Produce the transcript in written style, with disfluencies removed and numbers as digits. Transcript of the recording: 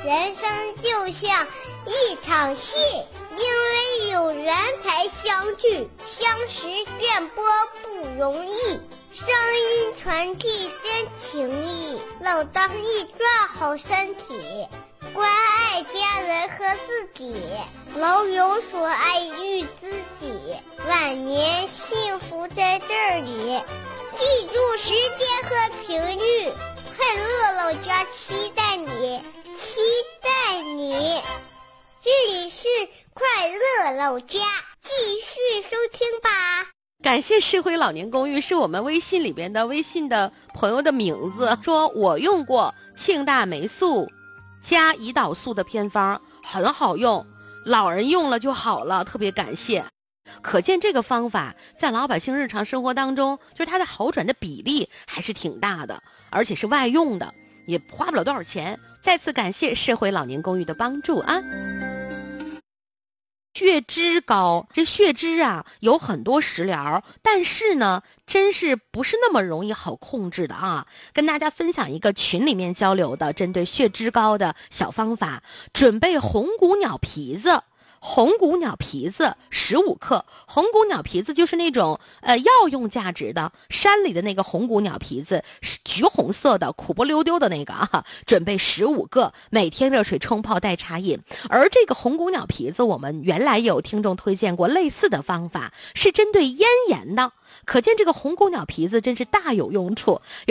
人生就像一场戏，因为有缘才相聚，相识电波不容易，声音传递真情谊，老当益壮好身体，关爱家人和自己，老有所爱育知己，晚年幸福在这里。记住时间和频率，快乐老家期待你，期待你。这里是快乐老家，继续收听吧。 感谢世辉老年公寓是我们微信里边的微信的朋友的名字，说我用过庆大霉素加胰岛素的偏方，很好用，老人用了就好了，特别感谢。可见这个方法在老百姓日常生活当中，就是它的好转的比例还是挺大的，而且是外用的，也花不了多少钱。再次感谢世辉老年公寓的帮助啊。血脂高，这血脂啊有很多食疗，但是呢真是不是那么容易好控制的啊。跟大家分享一个群里面交流的针对血脂高的小方法，准备红骨鸟皮子。红骨鸟皮子15克，红骨鸟皮子就是那种药用价值的，山里的那个红骨鸟皮子是橘红色的，苦不溜丢的那个啊，准备15个，每天热水冲泡代茶饮。而这个红骨鸟皮子，我们原来有听众推荐过类似的方法，是针对咽炎的。可见这个红骨鸟皮子真是大有用处。